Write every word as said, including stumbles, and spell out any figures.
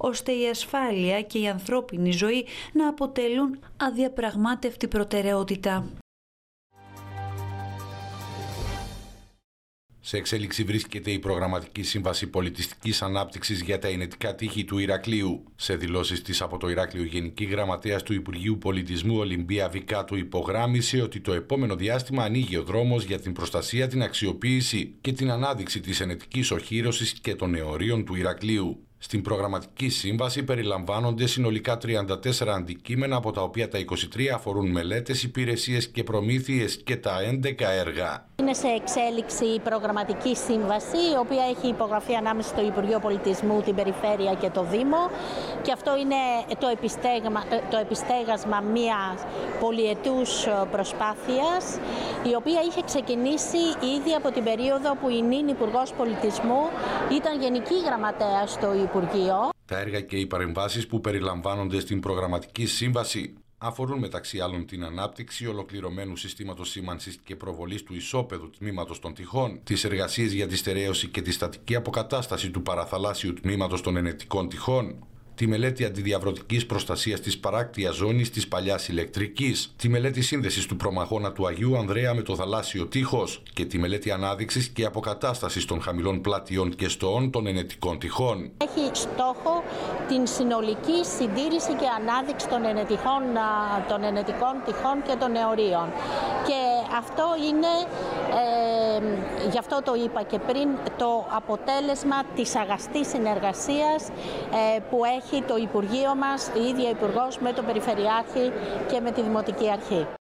ώστε η ασφάλεια και η ανθρώπινη ζωή να αποτελούν αδιαπραγμάτευτη προτεραιότητα. Σε εξέλιξη βρίσκεται η προγραμματική σύμβαση πολιτιστικής ανάπτυξης για τα ενετικά τείχη του Ηρακλείου. Σε δηλώσεις της από το Ηράκλειο, Γενική Γραμματέας του Υπουργείου Πολιτισμού Ολυμπία Βικάτου υπογράμμισε ότι το επόμενο διάστημα ανοίγει ο δρόμος για την προστασία, την αξιοποίηση και την ανάδειξη της ενετικής οχύρωσης και των αιωρίων του Ηρακλείου. Στην προγραμματική σύμβαση περιλαμβάνονται συνολικά τριάντα τέσσερα αντικείμενα, από τα οποία τα είκοσι τρία αφορούν μελέτες, υπηρεσίες και προμήθειες και τα έντεκα έργα. Είναι σε εξέλιξη η προγραμματική σύμβαση, η οποία έχει υπογραφεί ανάμεσα στο Υπουργείο Πολιτισμού, την Περιφέρεια και το Δήμο. Και αυτό είναι το, επιστέγμα, το επιστέγασμα μιας πολυετούς προσπάθειας, η οποία είχε ξεκινήσει ήδη από την περίοδο που η νυν Υπουργός Πολιτισμού ήταν Γενική Γραμματέα στο Υπουργείο. Τα έργα και οι παρεμβάσεις που περιλαμβάνονται στην προγραμματική σύμβαση αφορούν μεταξύ άλλων την ανάπτυξη ολοκληρωμένου συστήματος σήμανσης και προβολής του ισόπεδου τμήματος των τειχών, τις εργασίες για τη στερέωση και τη στατική αποκατάσταση του παραθαλάσσιου τμήματος των ενετικών τειχών, τη μελέτη αντιδιαβρωτικής προστασίας της παράκτιας ζώνης της παλιάς ηλεκτρικής, τη μελέτη σύνδεσης του προμαχώνα του Αγίου Ανδρέα με το θαλάσσιο τείχος και τη μελέτη ανάδειξης και αποκατάστασης των χαμηλών πλατιών και στοών των ενετικών τειχών. Έχει στόχο την συνολική συντήρηση και ανάδειξη των, ενετικών, των ενετικών τειχών και των αιωρίων. Και αυτό είναι, ε, γι' αυτό το είπα και πριν, το αποτέλεσμα της αγαστής συνεργασίας ε, που έχει το Υπουργείο μας, η ίδια Υπουργός με τον Περιφερειάρχη και με τη Δημοτική Αρχή.